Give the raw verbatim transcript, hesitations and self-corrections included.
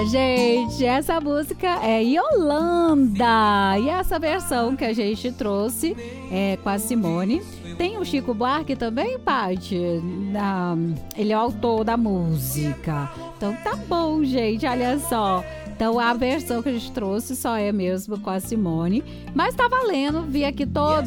gente, essa música é Yolanda. E essa versão que a gente trouxe é com a Simone. Tem o Chico Buarque também, Paty? Ele é o autor da música. Então tá bom, gente, olha só. Então a versão que a gente trouxe só é mesmo com a Simone. Mas tá valendo, vi aqui todos